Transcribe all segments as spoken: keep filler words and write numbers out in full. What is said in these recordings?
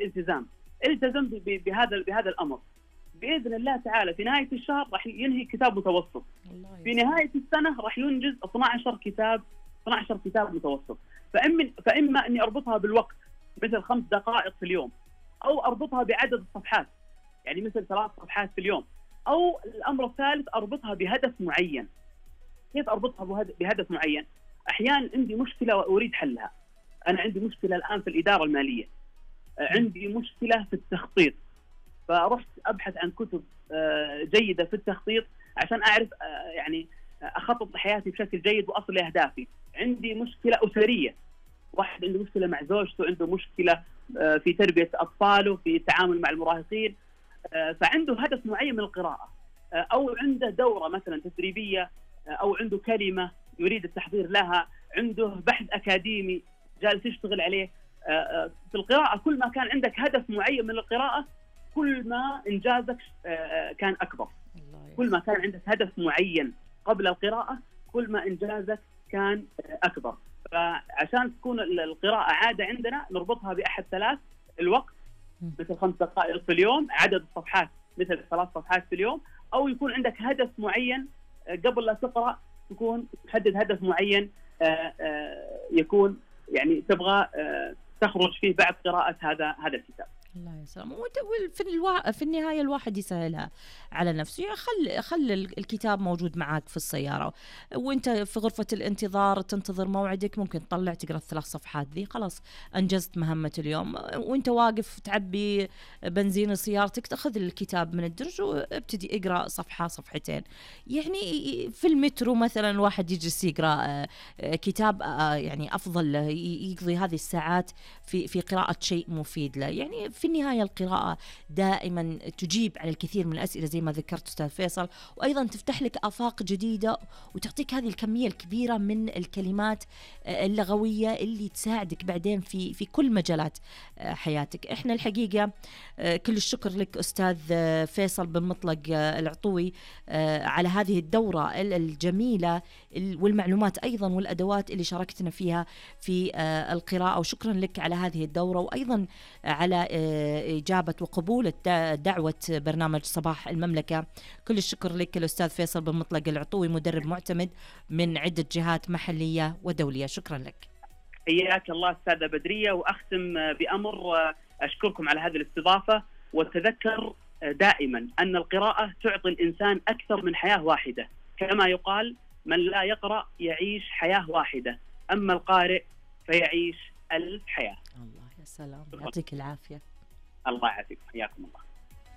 الالتزام، التزم بهذا بهذا الامر، باذن الله تعالى في نهايه الشهر راح ينهي كتاب متوسط، في نهايه السنه راح ينجز اثنا عشر كتاب اثنا عشر كتاب متوسط. فإما فاما اني اربطها بالوقت مثل خمس دقائق في اليوم، او اربطها بعدد الصفحات يعني مثل ثلاث صفحات في اليوم، او الامر الثالث اربطها بهدف معين. كيف اربطها بهدف معين؟ احيانا عندي مشكله واريد حلها. انا عندي مشكله الان في الاداره الماليه، عندي مشكله في التخطيط، فرحت ابحث عن كتب جيده في التخطيط عشان اعرف يعني اخطط لحياتي بشكل جيد واصل لاهدافي. عندي مشكله اسريه، واحد عنده مشكله مع زوجته، عنده مشكله في تربيه اطفاله، في التعامل مع المراهقين، فعنده هدف معين من القراءه، او عنده دوره مثلا تدريبيه، او عنده كلمه يريد التحضير لها، عنده بحث اكاديمي جالس يشتغل عليه. في القراءه كل ما كان عندك هدف معين من القراءه كل ما انجازك كان اكبر. كل ما كان عندك هدف معين قبل القراءه كل ما انجازك كان اكبر. فعشان تكون القراءه عاده عندنا نربطها باحد ثلاث: الوقت مثل خمس دقائق في اليوم، عدد الصفحات مثل ثلاث صفحات في اليوم، او يكون عندك هدف معين قبل لا تقرا، تكون تحدد هدف معين يكون يعني تبغى تخرج فيه بعد قراءة هذا هذا الكتاب. الله يسلم. وفي الوا... في النهاية الواحد يسهلها على نفسه، يعني خل خل الكتاب موجود معك في السيارة وانت في غرفة الانتظار تنتظر موعدك، ممكن تطلع تقرأ الثلاث صفحات ذي، خلاص انجزت مهمة اليوم. وانت واقف تعبي بنزين سيارتك تاخذ الكتاب من الدرج وابتدي اقرأ صفحة صفحتين. يعني في المترو مثلا الواحد يجلس يقرأ كتاب، يعني افضل يقضي هذه الساعات في في قراءة شيء مفيد له. يعني في النهاية القراءة دائما تجيب على الكثير من الأسئلة زي ما ذكرت أستاذ فيصل، وأيضا تفتح لك آفاق جديدة وتعطيك هذه الكمية الكبيرة من الكلمات اللغوية اللي تساعدك بعدين في في كل مجالات حياتك. إحنا الحقيقة كل الشكر لك أستاذ فيصل بن مطلق العطوي على هذه الدورة الجميلة والمعلومات أيضا والأدوات اللي شاركتنا فيها في القراءة، وشكرا لك على هذه الدورة، وأيضا على إجابة وقبول دعوة برنامج صباح المملكة. كل الشكر لك الأستاذ فيصل بن مطلق العطوي، مدرب معتمد من عدة جهات محلية ودولية. شكرا لك. حياك الله أستاذة بدرية، وأختم بأمر أشكركم على هذه الاستضافة، وتذكر دائما أن القراءة تعطي الإنسان أكثر من حياة واحدة، كما يقال من لا يقرأ يعيش حياة واحدة، أما القارئ فيعيش ألف حياة. الله يا سلام، يعطيك العافية. الله يعافيك، حياكم الله.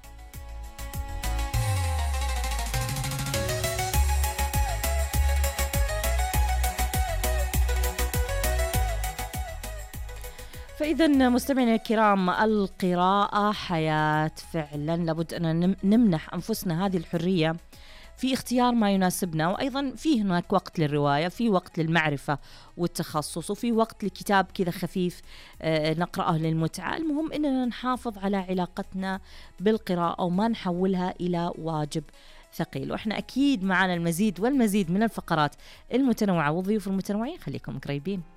فإذا مستمعينا الكرام، القراءة حياة فعلا، لابد أن نمنح أنفسنا هذه الحرية في اختيار ما يناسبنا، وأيضا في هناك وقت للرواية، في وقت للمعرفة والتخصص، وفي وقت لكتاب كذا خفيف نقرأه للمتعة. المهم أننا نحافظ على علاقتنا بالقراءة وما نحولها إلى واجب ثقيل. وإحنا أكيد معنا المزيد والمزيد من الفقرات المتنوعة والضيوف المتنوعين، خليكم قريبين.